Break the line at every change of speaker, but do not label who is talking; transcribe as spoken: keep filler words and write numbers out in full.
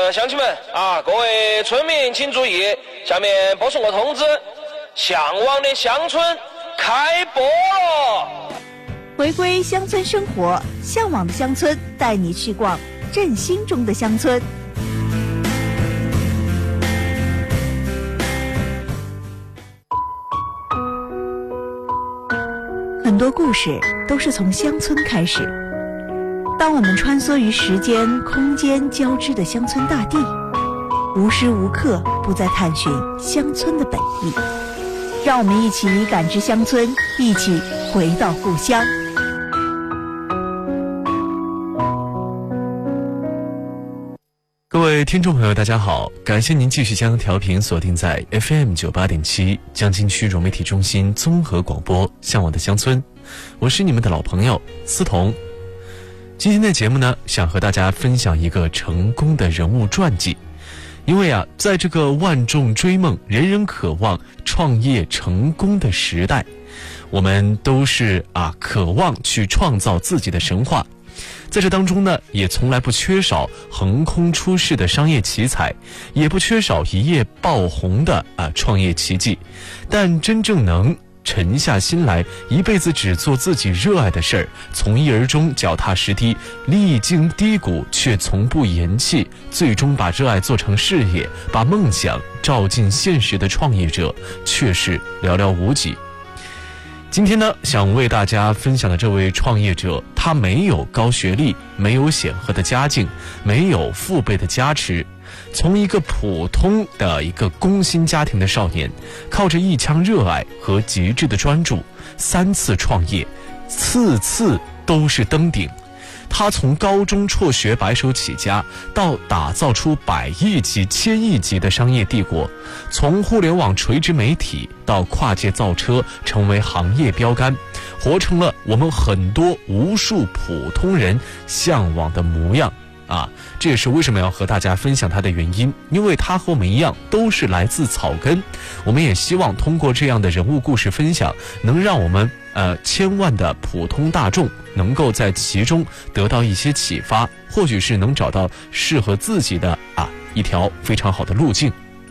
呃，乡亲们啊，各位村民请注意，下面播送个通知，向往的乡村开播了。
回归乡村生活，向往的乡村带你去逛振兴中的乡村。很多故事都是从乡村开始。当我们穿梭于时间、空间交织的乡村大地，无时无刻不在探寻乡村的本意。让我们一起感知乡村，一起回到故乡。
各位听众朋友大家好，感谢您继续将调频锁定在 F M 九十八点七 江津区融媒体中心综合广播向往的乡村，我是你们的老朋友思彤。今天的节目呢，想和大家分享一个成功的人物传记。因为啊，在这个万众追梦、人人渴望创业成功的时代，我们都是啊渴望去创造自己的神话。在这当中呢，也从来不缺少横空出世的商业奇才，也不缺少一夜爆红的啊创业奇迹。但真正能沉下心来，一辈子只做自己热爱的事儿，从一而终，脚踏实地，历经低谷却从不言弃，最终把热爱做成事业，把梦想照进现实的创业者，却是寥寥无几。今天呢，想为大家分享的这位创业者，他没有高学历，没有显赫的家境，没有父辈的加持，从一个普通的一个工薪家庭的少年，靠着一腔热爱和极致的专注，三次创业，次次都是登顶。他从高中辍学白手起家，到打造出百亿级、千亿级的商业帝国，从互联网垂直媒体到跨界造车，成为行业标杆，活成了我们很多无数普通人向往的模样啊！这也是为什么要和大家分享他的原因，因为他和我们一样都是来自草根。我们也希望通过这样的人物故事分享，能让我们呃千万的普通大众能够在其中得到一些启发，或许是能找到适合自己的啊一条非常好的路径。